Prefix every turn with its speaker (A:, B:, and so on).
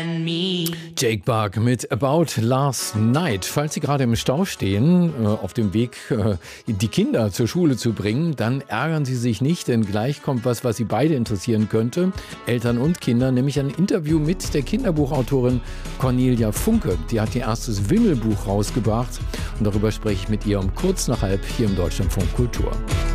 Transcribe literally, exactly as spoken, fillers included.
A: and me.
B: Jake Bugg mit About Last Night. Falls Sie gerade im Stau stehen, äh, auf dem Weg, äh, die Kinder zur Schule zu bringen, dann ärgern Sie sich nicht, denn gleich kommt was, was Sie beide interessieren könnte. Eltern und Kinder, nämlich ein Interview mit der Kinderbuchautorin Cornelia Funke. Die hat ihr erstes Wimmelbuch rausgebracht und darüber spreche ich mit ihr um kurz nach halb hier im Deutschlandfunk Kultur.